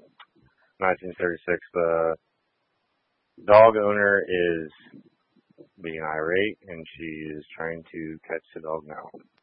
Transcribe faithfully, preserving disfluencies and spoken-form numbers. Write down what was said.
nineteen thirty-six, the dog owner is being irate and she is trying to catch the dog now.